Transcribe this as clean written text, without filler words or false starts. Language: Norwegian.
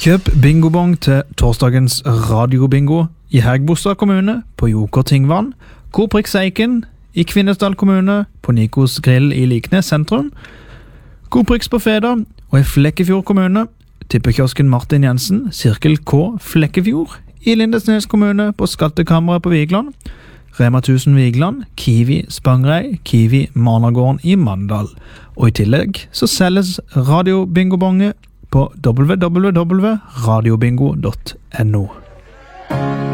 Kjøp bingobong til torsdagens radiobingo i Hægebostad kommune på Joker Tingvann, Coop Eiken i Kvinesdal kommune på Nikos Grill i Liknes sentrum, Coop på Feda og i Flekkefjord kommune, tippekiosken Martin Jensen, Sirkel K Flekkefjord i Lindesnes kommune på Skattekammeret på Vigland, Rema 1000 Vigland, Kiwi Spangrei, Kiwi Managården i Mandal. Og i tillegg så selges radiobingobonge på www.radiobingo.no.